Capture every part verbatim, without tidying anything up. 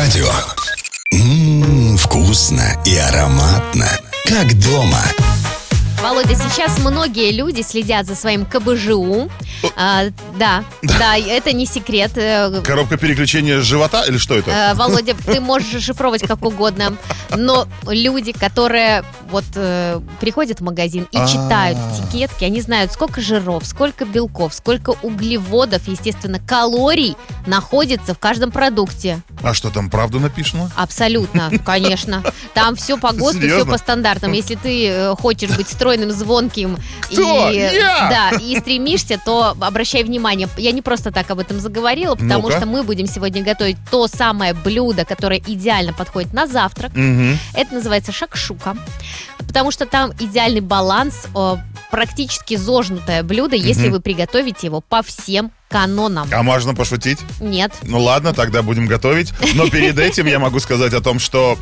радио. Ммм, вкусно и ароматно, как дома. Володя, сейчас многие люди следят за своим ка бэ жэ у. А, да, да, это не секрет. Коробка переключения живота или что это? А, Володя, ты можешь шифровать как угодно. Но люди, которые вот э, приходят в магазин и читают этикетки, они знают, сколько жиров, сколько белков, сколько углеводов, естественно, калорий находится в каждом продукте. А что там, правда написано? Абсолютно, конечно. Там все по ГОСТу, все по стандартам. Если ты хочешь быть стройным, звонким Кто? и, Я? да, и стремишься, то обращай внимание. Я не просто так об этом заговорила, потому Ну-ка. что мы будем сегодня готовить то самое блюдо, которое идеально подходит на завтрак. Угу. Это называется шакшука. Потому что там идеальный баланс, о, практически зожнутое блюдо, если вы приготовите его по всем канонам. А можно пошутить? Нет. Ну ладно, тогда будем готовить. Но перед этим я могу сказать о том, что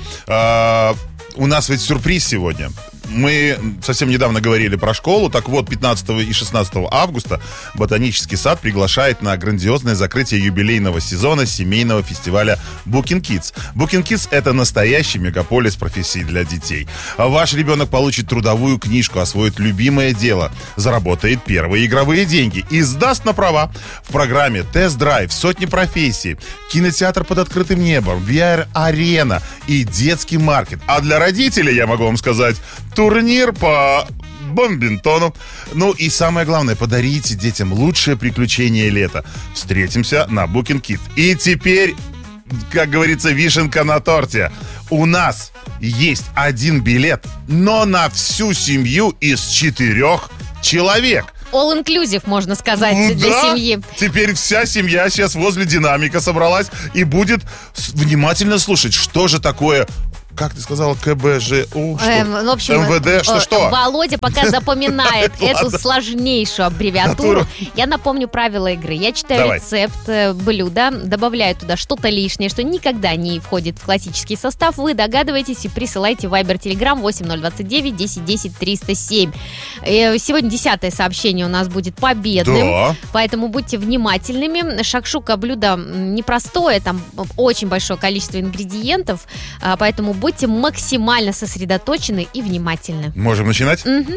э, у нас ведь сюрприз сегодня. Мы совсем недавно говорили про школу. Так вот, пятнадцатого и шестнадцатого августа Ботанический сад приглашает на грандиозное закрытие юбилейного сезона семейного фестиваля Booking Kids. Booking Kids — это настоящий мегаполис профессий для детей. Ваш ребенок получит трудовую книжку, освоит любимое дело, заработает первые игровые деньги и сдаст на права. В программе тест-драйв, сотни профессий, кинотеатр под открытым небом, ви ар-арена и детский маркет. А для родителей, я могу вам сказать, турнир по бомбинтону. Ну и самое главное, подарите детям лучшее приключение лета. Встретимся на Booking Kids. И теперь, как говорится, вишенка на торте. У нас есть один билет, но на всю семью из четырех человек. All-inclusive, можно сказать, Ну для да. семьи. Теперь вся семья сейчас возле динамика собралась и будет с- внимательно слушать, что же такое, как ты сказала, ка бэ жэ у, что? Эм, в общем, эм вэ дэ, что, э, что? Володя пока запоминает эту Ладно. сложнейшую аббревиатуру. Я напомню правила игры. Я читаю Давай. рецепт э, блюда, добавляю туда что-то лишнее, что никогда не входит в классический состав. Вы догадываетесь и присылайте в Viber Telegram восемь ноль двадцать девять десять десять триста семь. Э, Сегодня десятое сообщение у нас будет победным. Да. Поэтому будьте внимательными. Шакшука — блюдо м, непростое, там очень большое количество ингредиентов, а, поэтому будьте максимально сосредоточены и внимательны. Можем начинать?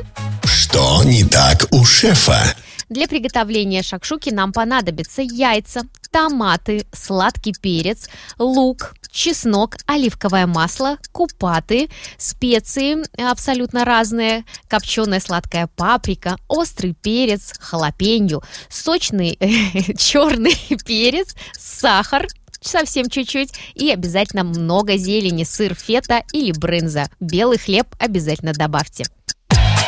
Что не так у шефа? Для приготовления шакшуки нам понадобятся яйца, томаты, сладкий перец, лук, чеснок, оливковое масло, купаты, специи абсолютно разные, копченая сладкая паприка, острый перец, халапеньо, сочный черный перец, сахар, совсем чуть-чуть, и обязательно много зелени, сыр фета или брынза. Белый хлеб обязательно добавьте.